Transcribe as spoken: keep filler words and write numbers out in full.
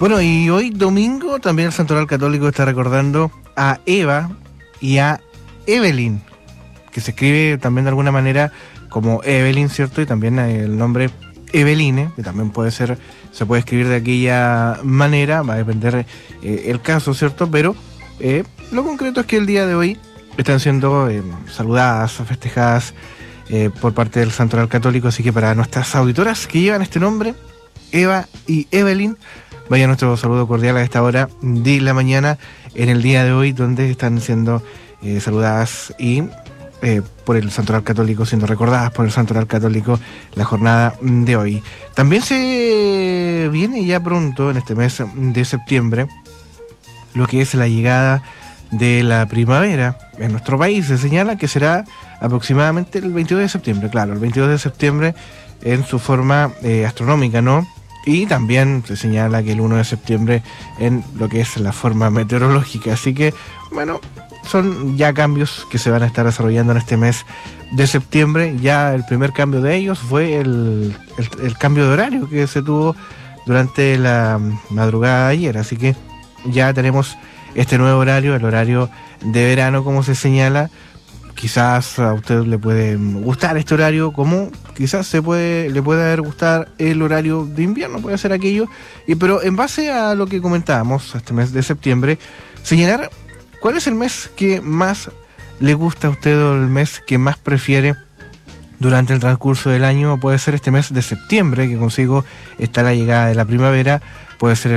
Bueno, y hoy domingo también el Santoral Católico está recordando a Eva y a Evelyn, que se escribe también de alguna manera como Evelyn, ¿cierto? Y también el nombre Eveline, que también puede ser, se puede escribir de aquella manera, va a depender eh, el caso, ¿cierto? Pero eh, lo concreto es que el día de hoy están siendo eh, saludadas, festejadas eh, por parte del Santoral Católico, así que para nuestras auditoras que llevan este nombre, Eva y Evelyn, vaya nuestro saludo cordial a esta hora de la mañana en el día de hoy, donde están siendo eh, saludadas y eh, por el Santoral Católico, siendo recordadas por el Santoral Católico la jornada de hoy. También se viene ya pronto, en este mes de septiembre, lo que es la llegada de la primavera en nuestro país. Se señala que será aproximadamente el veintidós de septiembre, claro, el veintidós de septiembre en su forma eh, astronómica, ¿no? Y también se señala que el uno de septiembre en lo que es la forma meteorológica. Así que, bueno, son ya cambios que se van a estar desarrollando en este mes de septiembre. Ya el primer cambio de ellos fue el, el, el cambio de horario que se tuvo durante la madrugada de ayer. Así que ya tenemos este nuevo horario, el horario de verano, como se señala. Quizás a usted le puede gustar este horario, como quizás se puede le puede haber gustar el horario de invierno, puede ser aquello. Y pero en base a lo que comentábamos este mes de septiembre, señalar cuál es el mes que más le gusta a usted o el mes que más prefiere durante el transcurso del año. Puede ser este mes de septiembre, que consigo está la llegada de la primavera, puede ser